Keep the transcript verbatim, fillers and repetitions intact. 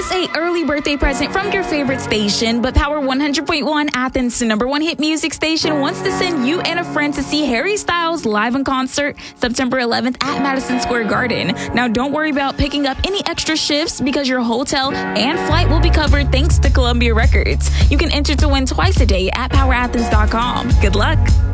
this a early birthday present from your favorite station, but Power one hundred point one, Athens' number one hit music station, wants to send you and a friend to see Harry Styles live in concert September eleventh at Madison Square Garden. Now, don't worry about picking up any extra shifts because your hotel and flight will be covered thanks to Columbia Records. You can enter to win twice a day at power athens dot com. Good luck.